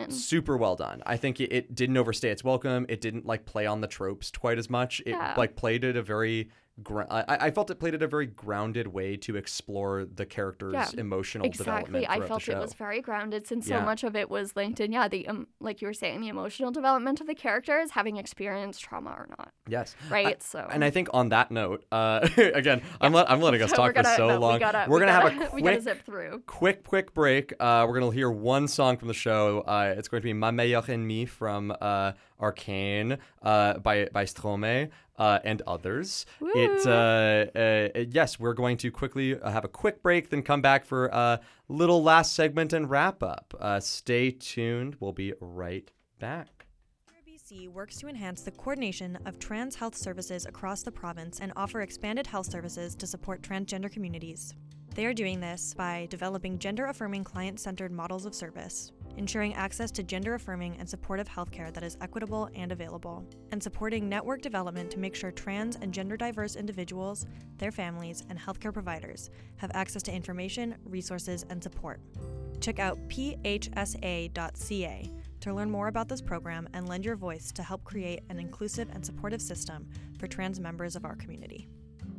in. Super well done. I think it didn't overstay its welcome. It didn't like play on the tropes quite as much. It like played it a very I felt it played it a very grounded way to explore the character's emotional development. I felt it was very grounded since so much of it was linked in, the like you were saying, the emotional development of the characters, having experienced trauma or not. Yes. Right. And I think on that note, again, I'm letting us talk for so long. We're gonna have a we gotta zip through. Quick break. We're gonna hear one song from the show. It's going to be Ma Meilleure Ennemie from Arcane by Stromae. And others. Yes, we're going to quickly have a quick break, then come back for a little last segment and wrap up. Stay tuned. We'll be right back. RBC works to enhance the coordination of trans health services across the province and offer expanded health services to support transgender communities. They are doing this by developing gender-affirming client-centered models of service, ensuring access to gender-affirming and supportive healthcare that is equitable and available, and supporting network development to make sure trans and gender-diverse individuals, their families, and healthcare providers have access to information, resources, and support. Check out phsa.ca to learn more about this program and lend your voice to help create an inclusive and supportive system for trans members of our community.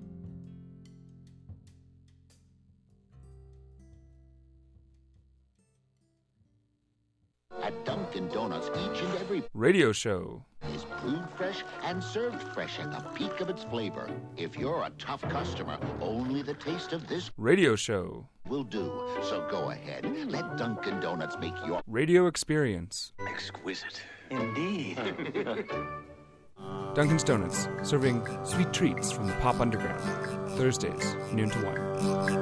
At Dunkin' Donuts, each and every radio show is brewed fresh and served fresh at the peak of its flavor. If you're a tough customer, only the taste of this radio show will do. So go ahead, let Dunkin' Donuts make your radio experience exquisite. Indeed. Dunkin' Donuts, serving sweet treats from the pop underground. Thursdays, noon to 1.